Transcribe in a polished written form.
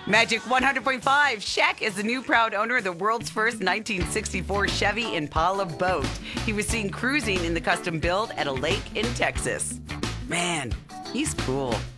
Magic 100.5. Shaq is the new proud owner of the world's first 1964 Chevy Impala boat. He was seen cruising in the custom build at a lake in Texas. Man, he's cool.